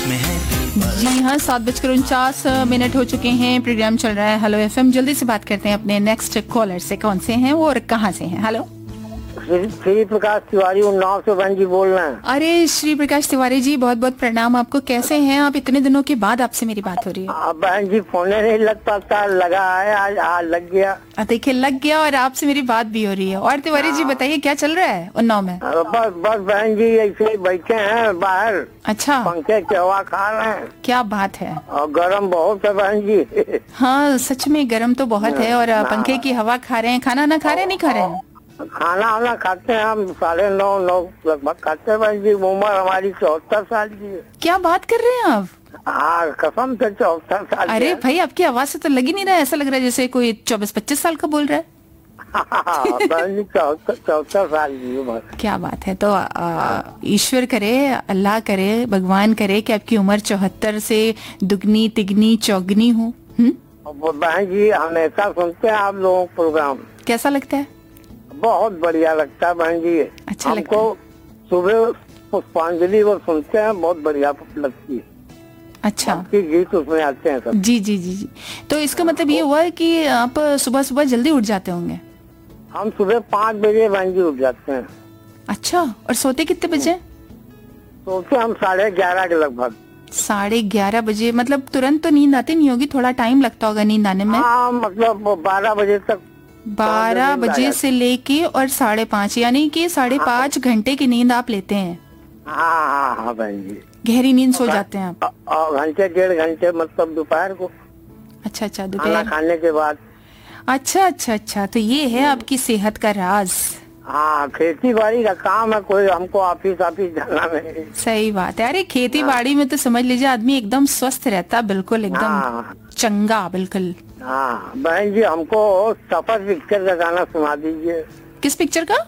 में है। जी हाँ, 7:49 हो चुके हैं। प्रोग्राम चल रहा है हेलो एफएम। जल्दी से बात करते हैं अपने नेक्स्ट कॉलर से, कौन से हैं वो और कहाँ से हैं। हेलो, श्री प्रकाश तिवारी उन्नाव से बहन जी बोल रहे हैं। अरे श्री प्रकाश तिवारी जी, बहुत बहुत प्रणाम आपको। कैसे हैं आप? इतने दिनों के बाद आपसे मेरी बात हो रही है। बहन जी फोन नहीं लग पाता, लगा है आज लग गया। देखिए लग गया और आपसे मेरी बात भी हो रही है। और तिवारी जी बताइए क्या चल रहा है उन्नाव में? बस बहन जी ऐसे ही बैठे हैं बाहर। अच्छा, पंखे की हवा खा रहे हैं। क्या बात है। और गर्म बहुत है बहन जी। हाँ सच में गर्म तो बहुत है। और पंखे की हवा खा रहे हैं। खाना ना खा रहे हैं? नहीं खा रहे हैं? खाना वाना खाते हैं हम 9:30 लगभग खाते हैं बहन जी। उम्र हमारी 74 साल की है। क्या बात कर रहे हैं आप? हाँ कसम से 74 साल। अरे भाई, आपकी आवाज से तो लग ही नहीं रहा है। ऐसा लग रहा है जैसे कोई 24-25 साल का बोल रहा है। बहन जी 74 साल की उम्र। क्या बात है। तो ईश्वर करे, अल्लाह करे, भगवान करे कि आपकी उम्र 74 से दुगनी तिगनी चौगनी हो। बहन जी हमेशा सुनते हैं आप लोगों का प्रोग्राम। कैसा लगता है? बहुत बढ़िया लगता है बहन जी। अच्छा हमको सुबह पुष्पांजलि वो सुनते हैं, बहुत बढ़िया लगती है। अच्छा, गीत उसमें आते हैं सब। जी जी जी जी। तो इसका मतलब ये हुआ है कि आप सुबह सुबह जल्दी उठ जाते होंगे? हम सुबह 5 बजे बहन जी उठ जाते हैं। अच्छा, और सोते कितने बजे? सोते हम 11:30 के लगभग। 11:30 बजे? मतलब तुरंत तो नींद आती नहीं होगी, थोड़ा टाइम लगता होगा नींद आने में? हाँ मतलब 12 बजे तक। 12 बजे से लेके और 5:30, यानी कि 5.5 घंटे की नींद आप लेते हैं? हाँ बहन जी। गहरी नींद सो जाते हैं आप? घंटे 1.5 घंटे मतलब दोपहर को। अच्छा, दोपहर खाने के बाद। अच्छा। तो ये है आपकी सेहत का राज। हाँ, खेती बाड़ी का काम है, कोई हमको ऑफिस जाना नहीं। सही बात है। अरे खेती बाड़ी में तो समझ लीजिए आदमी एकदम स्वस्थ रहता, बिल्कुल एकदम चंगा, बिल्कुल। हाँ बहन जी, हमको सफर पिक्चर का गाना सुना दीजिए। किस पिक्चर का?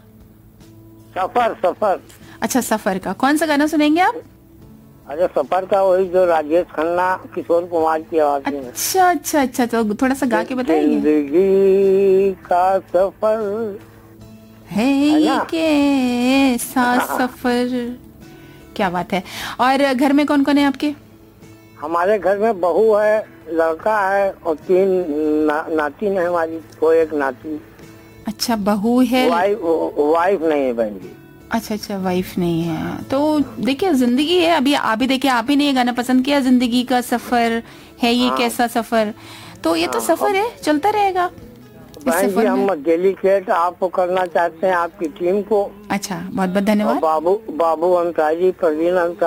सफर। अच्छा, सफर का कौन सा गाना सुनेंगे आप? अरे सफर का वही जो राजेश खन्ना किशोर कुमार की आवाज में। अच्छा, तो थोड़ा सा गा के बताइए। जिंदगी का सफर है ये कैसा सफर। क्या बात है। और घर में कौन कौन है आपके? हमारे घर में बहू है, लड़का है और 3 नातिन है हमारी। कोई एक नाती। अच्छा, बहू है। वाइफ नहीं है बहन जी। अच्छा, वाइफ नहीं है। तो देखिए जिंदगी है। अभी आप भी देखिए, आप ही ने ये गाना पसंद किया, जिंदगी का सफर है ये कैसा सफर। तो ये तो सफर है, चलता रहेगा। बहन जी हम डेलीकेट आपको करना चाहते हैं, आपकी टीम को। अच्छा, बहुत बहुत धन्यवाद। बाबू अंसारी, प्रवीण अंसारी।